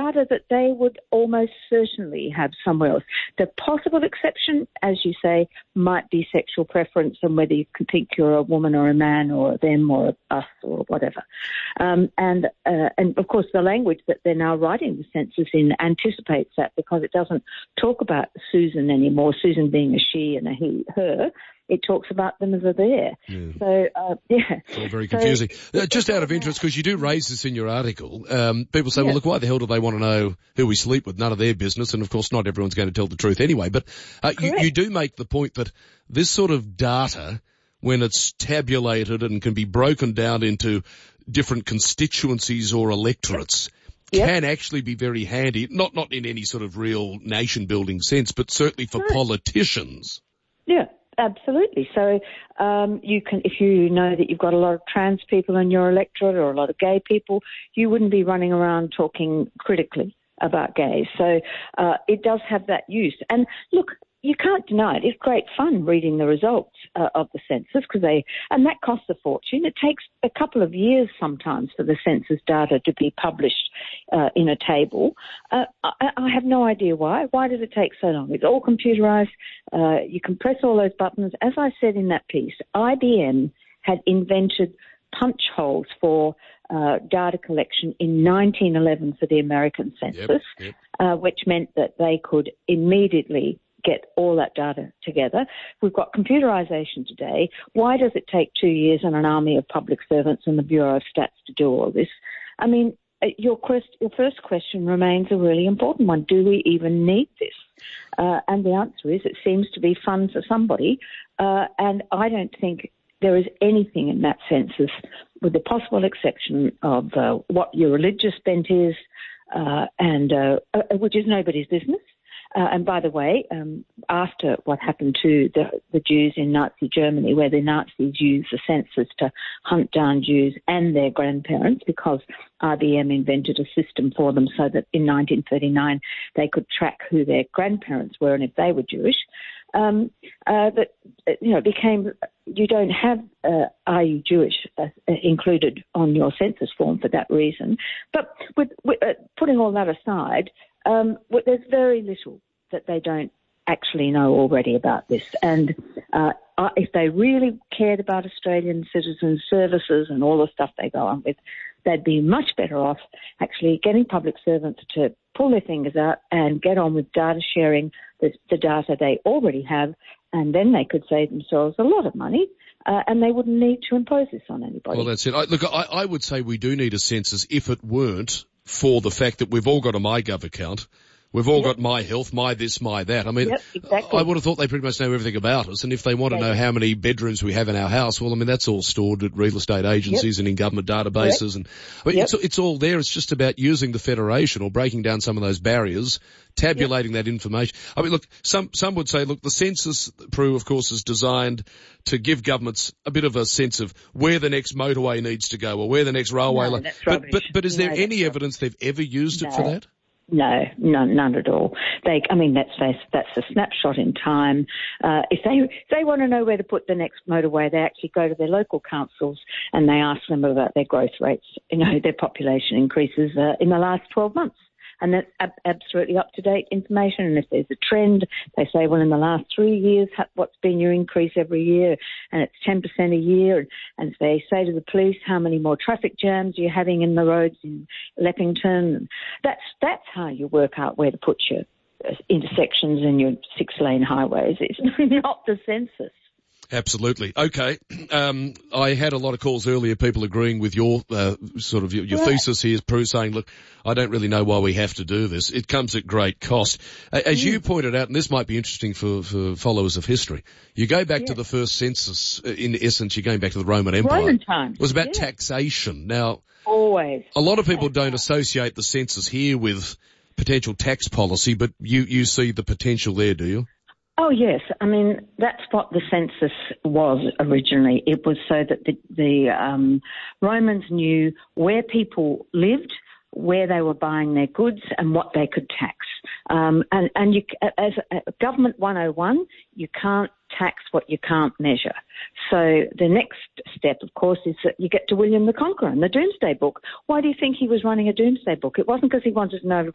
data that they would almost certainly have somewhere else. The possible exception, as you say, might be sexual preference and whether you can think you're a woman or a man or them or us or whatever. And of course, the language that they're now writing the census in anticipates that, because it doesn't talk about Susan anymore, Susan being a she and a he, her. It talks about them as a there. Yeah. So, It's all very confusing. Just out of interest, because you do raise this in your article, people say, well, look, why the hell do they want to know who we sleep with? None of their business. And, of course, not everyone's going to tell the truth anyway. But you do make the point that this sort of data, when it's tabulated and can be broken down into different constituencies or electorates, can actually be very handy, not in any sort of real nation-building sense, but certainly for politicians. Yeah. Absolutely. So you can, if you know that you've got a lot of trans people in your electorate or a lot of gay people, you wouldn't be running around talking critically about gays. So it does have that use. And look, you can't deny it. It's great fun reading the results of the census and that costs a fortune. It takes a couple of years sometimes for the census data to be published in a table. I have no idea why. Why does it take so long? It's all computerized. You can press all those buttons. As I said in that piece, IBM had invented punch holes for data collection in 1911 for the American census, which meant that they could immediately get all that data together. We've got computerization today. Why does it take 2 years and an army of public servants and the Bureau of Stats to do all this? I mean, your first question remains a really important one. Do we even need this? And the answer is it seems to be fun for somebody. And I don't think there is anything in that census, with the possible exception of what your religious bent is, which is nobody's business. And by the way, after what happened to the Jews in Nazi Germany, where the Nazis used the census to hunt down Jews and their grandparents, because IBM invented a system for them so that in 1939 they could track who their grandparents were and if they were Jewish, it became, you don't have are you Jewish included on your census form for that reason. But with putting all that aside, there's very little that they don't actually know already about this. And if they really cared about Australian citizen services and all the stuff they go on with, they'd be much better off actually getting public servants to pull their fingers out and get on with data sharing the data they already have, and then they could save themselves a lot of money. And they wouldn't need to impose this on anybody. Well, that's it. I would say we do need a census if it weren't for the fact that we've all got a MyGov account. We've all got My Health, My This, My That. I mean, exactly. I would have thought they pretty much know everything about us. And if they want to know how many bedrooms we have in our house, well, I mean, that's all stored at real estate agencies and in government databases. And I mean, it's all there. It's just about using the Federation or breaking down some of those barriers, tabulating that information. I mean, look, some would say, look, the census, Prue, of course, is designed to give governments a bit of a sense of where the next motorway needs to go or where the next railway line. But is there any evidence they've ever used it for that? No, none at all. That's a snapshot in time. If they want to know where to put the next motorway, they actually go to their local councils and they ask them about their growth rates, their population increases in the last 12 months. And that's absolutely up-to-date information. And if there's a trend, they say, well, in the last 3 years, what's been your increase every year? And it's 10% a year. And if they say to the police, how many more traffic jams are you having in the roads in Leppington? That's how you work out where to put your intersections and your 6-lane highways. It's not the census. Absolutely. Okay. I had a lot of calls earlier, people agreeing with your your thesis here, Prue, saying, look, I don't really know why we have to do this. It comes at great cost. As you pointed out, and this might be interesting for followers of history, you go back to the first census, in essence, you're going back to the Roman Empire. Roman times. It was about taxation. Now, always. A lot of people don't associate the census here with potential tax policy, but you see the potential there, do you? Oh, yes. I mean, that's what the census was originally. It was so that the Romans knew where people lived, where they were buying their goods, and what they could tax. And you, as a Government 101, you can't tax what you can't measure. So the next step, of course, is that you get to William the Conqueror and the Doomsday Book. Why do you think he was running a Doomsday Book? It wasn't because he wanted to know